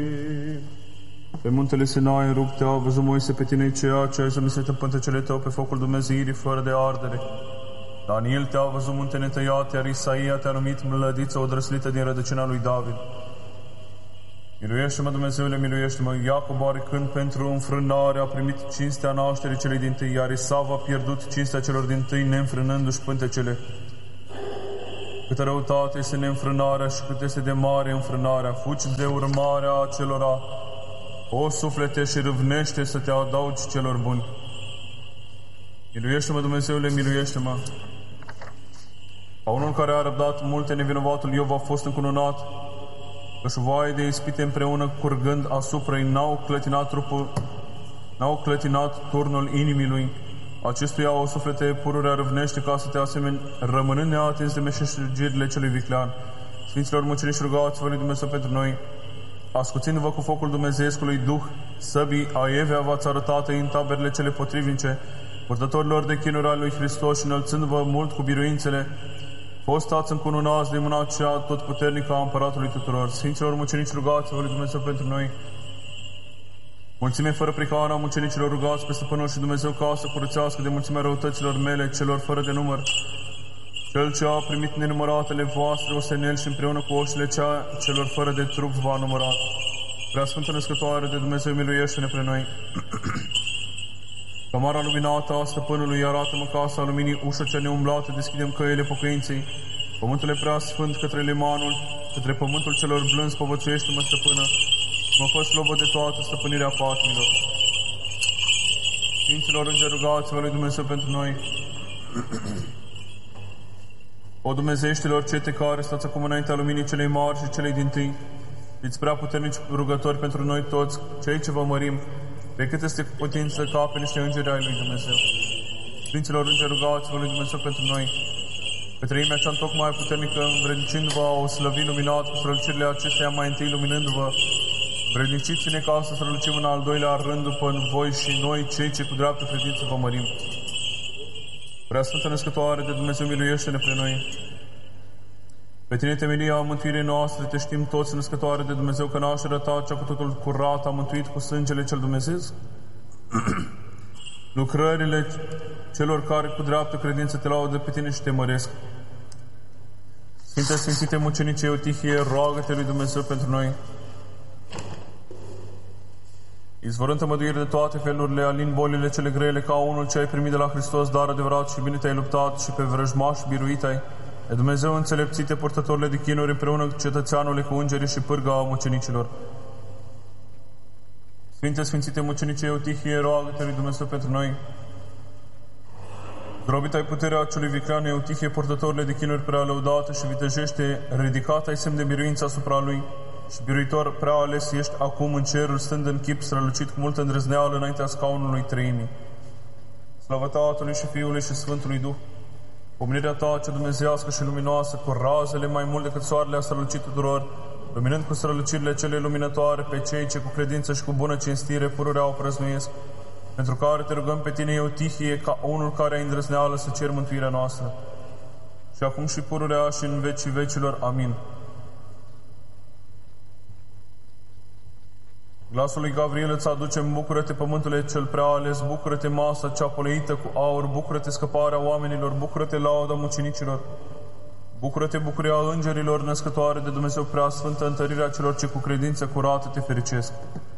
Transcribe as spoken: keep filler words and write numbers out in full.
Pe muntele Sinai, rug te-a văzut Moise pe tine ceea ce ai zămislit în pântecele tău pe focul Dumnezeirii fără de ardere. Daniel te-a văzut munte netăiat, iar Isaia te-a numit mlădiță odrăslită din rădăcina lui David. Miluiește-mă, Dumnezeule, miluiește-mă! Iacob are când pentru înfrânare a primit cinstea nașterii celei dintâi, iar Isav a pierdut cinstea celor dintâi, neînfrânându-și pântecele. Câtă răutate este neînfrânarea și cât este de mare înfrânarea! Fugi de urmarea acelora, o suflete, și râvnește să te adaugi celor buni. Miluiește-mă, Dumnezeule, miluiește-mă! A unul care a răbdat multe, nevinovatul Iov a fost încununat, căci vai de ispite împreună curgând asupra ei n-au clătinat trupul, n-au clătinat turnul inimii lui. Acestuia o suflete pururea râvnește ca să te asemeni, rămânând neatins de meșteșugirile celui viclean. Sfinților mucenici, rugați-vă lui Dumnezeu pentru noi. Ascuțindu-vă cu focul dumnezeiescului Duh, săbii aievea v-ați arătat în taberele cele potrivnice, purtătorilor de chinuri al lui Hristos, și înălțându-vă mult cu biruințele, postați încununați de mâna cea totputernică a Împăratului tuturor. Sfinților mucenici, rugați-vă lui Dumnezeu pentru noi. Mulțime fără prihană a mucenicilor, rugați pe Stăpânul și Dumnezeu ca să curățească de mulțimea răutăților mele, celor fără de număr. Cel ce a primit nenumăratele voastre osteneli și împreună cu oștile cea celor fără de trup v-a numărat. Preasfântă Născătoare de Dumnezeu, miluiește-ne pre noi. Camara luminată a Stăpânului, arată-mă casa luminii, ușa cea neumblată, deschidem căile pocăinței. Pământule preasfânt către limanul, către pământul celor blânzi, povățuiește-mă, Stăpână, mă fă slobă de toată stăpânirea patimilor. Sfinților îngeri, rugați-vă lui Dumnezeu pentru noi. O Dumnezeieștilor cete care stați acum înaintea luminii celei mari și celei dintâi, fiți prea puternici rugători pentru noi toți, cei ce vă mărim, pe cât este cu putință ca pe niște îngeri ai lui Dumnezeu. Sfinților îngeri, rugați-vă lui Dumnezeu pentru noi. Pe treimea cea întocmai puternică, învrednicindu-vă a o slăvi luminat cu strălucirile acesteia, mai întâi luminându-vă, vredniciți-ne ca să strălucim în al doilea rând după voi și noi, cei ce cu dreaptă credință vă mărim. Preasfântă Născătoare de Dumnezeu, miluiește-ne pre noi. Pe tine, temelia mântuirii noastre, te știm toți, Născătoare de Dumnezeu, că nașterea ta, cea cu totul curat, a mântuit cu sângele cel dumnezeiesc. Lucrările celor care cu dreaptă credință te laudă pe tine și te măresc. Sfinte, Sfințite mucenice Eutihie, roagă-te lui Dumnezeu pentru noi. Izvorând tămăduiri de toate felurile, alin bolile cele grele, ca unul ce ai primit de la Hristos, dar adevărat și bine te-ai luptat și pe vrăjmași biruit ai. E Dumnezeu înțelepțite, purtătorile de chinuri, împreună cu cetățeanule, cu îngerii și pârga a mucenicilor. Sfinte, Sfințite mucenice Eutihie, roagă-te lui Dumnezeu pentru noi. Zdrobit ai puterea acelui viclean Eutihie, purtătorile de chinuri prea lăudate și vitejește, ridicat ai semn de biruință asupra lui, și biruitor prea ales ești acum în cerul, stând în chip strălucit cu multă îndrăzneală înaintea scaunului Treimii. Slavă Tatălui și Fiului și Sfântului Duh! Pomenirea ta, cea dumnezeiască și luminoasă, cu razele mai mult decât soarele, a strălucit tuturor, luminând cu strălucirile cele luminătoare pe cei ce cu credință și cu bună cinstire pururea o prăznuiesc, pentru care te rugăm pe tine, Eutihie, ca unul care ai îndrăzneală să cer mântuirea noastră. Și acum și pururea și în vecii vecilor. Amin. Glasul lui Gabriel îți aducem, bucură-te, pământule cel prea ales, bucură-te, masa cea poleită cu aur, bucură-te, scăparea oamenilor, bucură-te, lauda mucenicilor, bucură-te, bucuria îngerilor, Născătoare de Dumnezeu prea sfântă, întărirea celor ce cu credință curată te fericesc.